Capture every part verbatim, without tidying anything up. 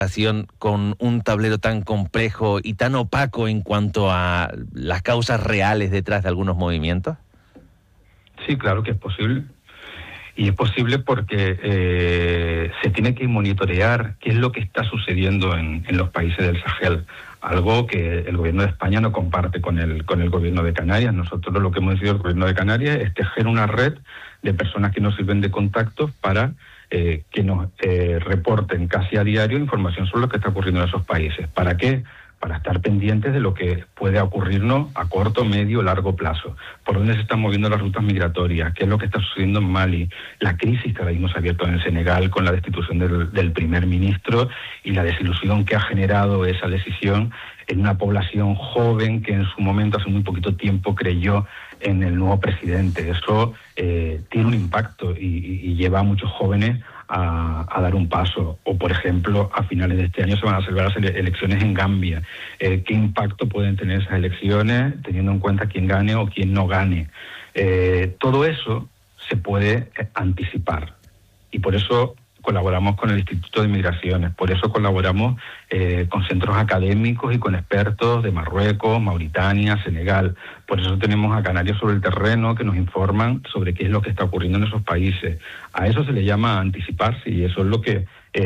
con un tablero tan complejo y tan opaco en cuanto a las causas reales detrás de algunos movimientos? Sí, claro que es posible. Y es posible porque eh, se tiene que monitorear qué es lo que está sucediendo en, en los países del Sahel, algo que el gobierno de España no comparte con el, con el gobierno de Canarias. Nosotros lo que hemos decidido el gobierno de Canarias es tejer una red de personas que nos sirven de contactos para eh, que nos eh, reporten casi a diario información sobre lo que está ocurriendo en esos países. ¿Para qué? Para estar pendientes de lo que puede ocurrirnos a corto, medio o largo plazo. Por dónde se están moviendo las rutas migratorias, qué es lo que está sucediendo en Mali, la crisis que ahora mismo se ha abierto en el Senegal con la destitución del, del primer ministro y la desilusión que ha generado esa decisión en una población joven que en su momento, hace muy poquito tiempo, creyó en el nuevo presidente. Eso eh, tiene un impacto y, y, y lleva a muchos jóvenes A, a dar un paso. O, por ejemplo, a finales de este año se van a celebrar las ele elecciones en Gambia. Eh, ¿Qué impacto pueden tener esas elecciones teniendo en cuenta quién gane o quién no gane? Eh, todo eso se puede anticipar. Y por eso colaboramos con el Instituto de Migraciones, por eso colaboramos eh, con centros académicos y con expertos de Marruecos, Mauritania, Senegal. Por eso tenemos a canarios sobre el terreno que nos informan sobre qué es lo que está ocurriendo en esos países. A eso se le llama anticiparse y eso es lo que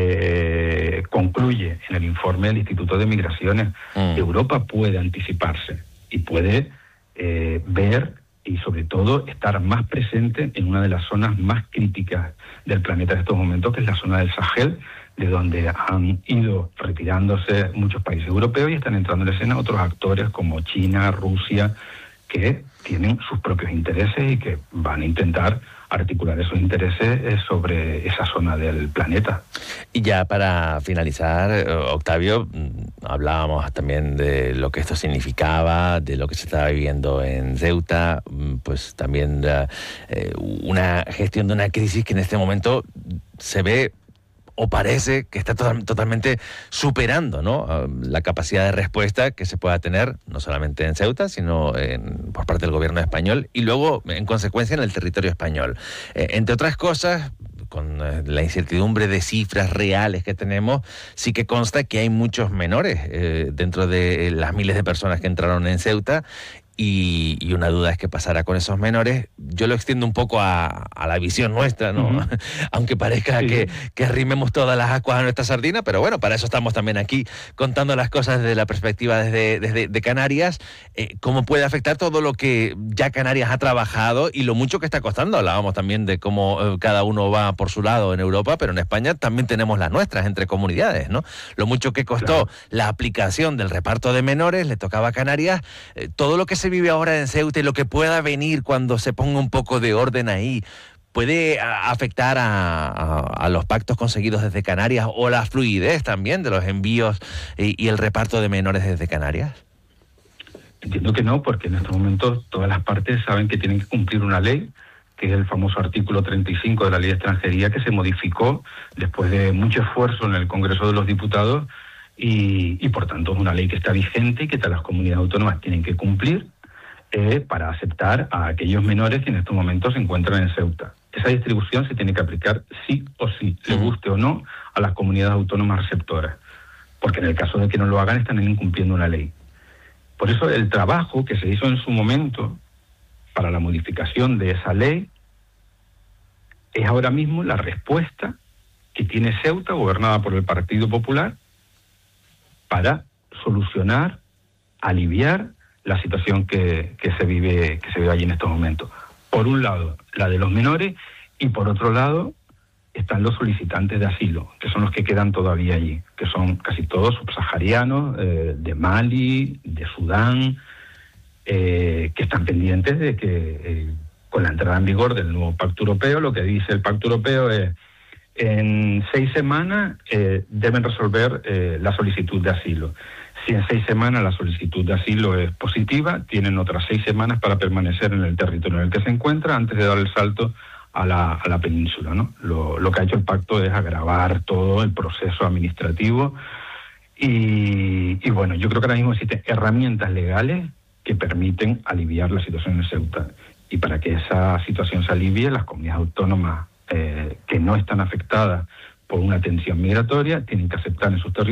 eh, concluye en el informe del Instituto de Migraciones. Mm. Europa puede anticiparse y puede eh, ver y sobre todo estar más presente en una de las zonas más críticas del planeta en estos momentos, que es la zona del Sahel, de donde han ido retirándose muchos países europeos y están entrando en escena otros actores como China, Rusia, que tienen sus propios intereses y que van a intentar articular esos intereses sobre esa zona del planeta. Y ya para finalizar, Octavio, hablábamos también de lo que esto significaba, de lo que se estaba viviendo en Ceuta, pues también de, eh, una gestión de una crisis que en este momento se ve o parece que está total, totalmente superando, ¿no?, la capacidad de respuesta que se pueda tener, no solamente en Ceuta, sino en, por parte del gobierno español y luego, en consecuencia, en el territorio español. Eh, entre otras cosas, con la incertidumbre de cifras reales que tenemos, sí que consta que hay muchos menores eh, dentro de las miles de personas que entraron en Ceuta. Y, y una duda es qué pasará con esos menores. Yo lo extiendo un poco a, a la visión nuestra, ¿no? Uh-huh. Aunque parezca sí. que, que rimemos todas las aguas a nuestra sardina, pero bueno, para eso estamos también aquí contando las cosas desde la perspectiva desde, desde de Canarias. Eh, ¿Cómo puede afectar todo lo que ya Canarias ha trabajado y lo mucho que está costando? Hablábamos también de cómo eh, cada uno va por su lado en Europa, pero en España también tenemos las nuestras entre comunidades, ¿no? Lo mucho que costó claro. la aplicación del reparto de menores, le tocaba a Canarias, eh, todo lo que se se vive ahora en Ceuta y lo que pueda venir cuando se ponga un poco de orden ahí, ¿puede afectar a, a, a los pactos conseguidos desde Canarias o la fluidez también de los envíos y, y el reparto de menores desde Canarias? Entiendo que no, porque en estos momentos todas las partes saben que tienen que cumplir una ley, que es el famoso artículo treinta y cinco de la Ley de Extranjería, que se modificó después de mucho esfuerzo en el Congreso de los Diputados y, y por tanto es una ley que está vigente y que todas las comunidades autónomas tienen que cumplir Eh, para aceptar a aquellos menores que en estos momentos se encuentran en Ceuta. Esa distribución se tiene que aplicar sí o sí, le guste o no, a las comunidades autónomas receptoras, porque en el caso de que no lo hagan están incumpliendo una ley. Por eso el trabajo que se hizo en su momento para la modificación de esa ley es ahora mismo la respuesta que tiene Ceuta, gobernada por el Partido Popular, para solucionar, aliviar la situación que, que se vive que se vive allí en estos momentos. Por un lado, la de los menores, y por otro lado, están los solicitantes de asilo, que son los que quedan todavía allí, que son casi todos subsaharianos, eh, de Mali, de Sudán, eh, que están pendientes de que, eh, con la entrada en vigor del nuevo Pacto Europeo, lo que dice el Pacto Europeo es en seis semanas eh, deben resolver eh, la solicitud de asilo. Si en seis semanas la solicitud de asilo es positiva, tienen otras seis semanas para permanecer en el territorio en el que se encuentra antes de dar el salto a la, a la península, ¿no? Lo, lo que ha hecho el pacto es agravar todo el proceso administrativo y, y bueno, yo creo que ahora mismo existen herramientas legales que permiten aliviar la situación en Ceuta. Y para que esa situación se alivie, las comunidades autónomas eh, que no están afectadas por una tensión migratoria tienen que aceptar en sus territorios